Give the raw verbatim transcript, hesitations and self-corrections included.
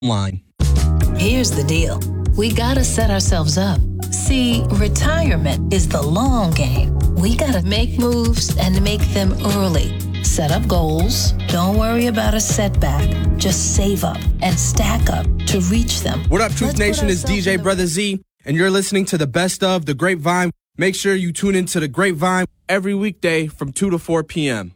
Line. Here's the deal. We gotta set ourselves up. See, retirement is the long game. We gotta make moves and make them early. Set up goals. Don't worry about a setback. Just save up and stack up to reach them. What up, Truth Let's Nation? put It's D J ourselves in the- Brother Z, and you're listening to the best of The Grapevine. Make sure you tune into The Grapevine every weekday from two to four p.m.